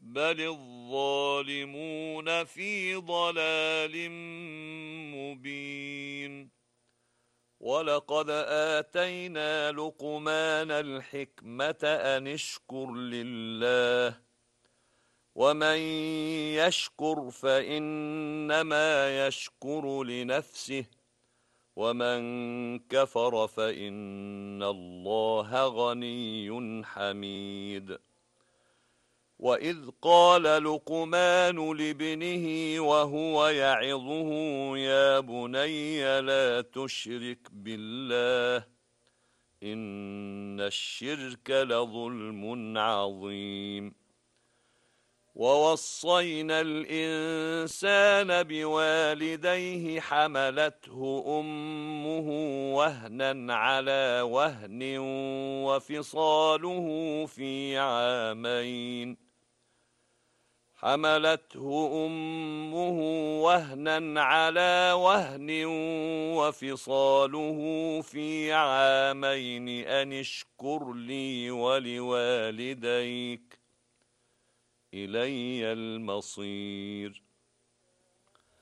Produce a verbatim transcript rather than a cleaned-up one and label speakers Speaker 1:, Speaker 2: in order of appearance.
Speaker 1: بل الظالمون في ضلال مبين. ولقد آتينا لقمان الحكمة أن اشكر لله، ومن يشكر فإنما يشكر لنفسه، ومن كفر فإن الله غني حميد. وإذ قال لقمان لابنه وهو يعظه يا بني لا تشرك بالله إن الشرك لظلم عظيم. ووصينا الإنسان بوالديه حملته أمه وهنا على وهن وفصاله في عامين حملته أمه وهنا على وهن وفصاله في عامين أن اشكر لي ولوالديك إلي المصير.